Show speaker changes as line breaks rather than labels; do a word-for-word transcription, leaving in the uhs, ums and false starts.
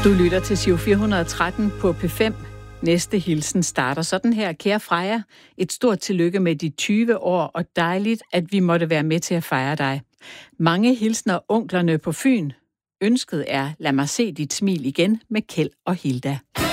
Du lytter til Giro fire hundrede og tretten på P fem. Næste hilsen starter sådan her. Kære Freja, et stort tillykke med de tyve år, og dejligt, at vi måtte være med til at fejre dig. Mange hilsner onklerne på Fyn. Ønsket er, lad mig se dit smil igen med Kjeld og Hilda.